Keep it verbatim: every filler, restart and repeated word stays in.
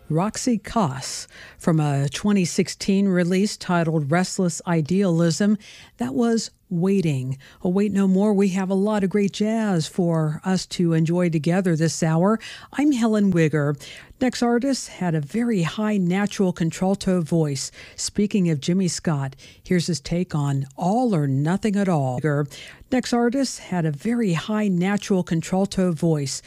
Roxy Koss from a twenty sixteen release titled Restless Idealism. That was Waiting. Oh, wait no more. We have a lot of great jazz for us to enjoy together this hour. I'm Helen Wigger. Next artist had a very high natural contralto voice. Speaking of Jimmy Scott, here's his take on All or Nothing at All. Next artist had a very high natural contralto voice.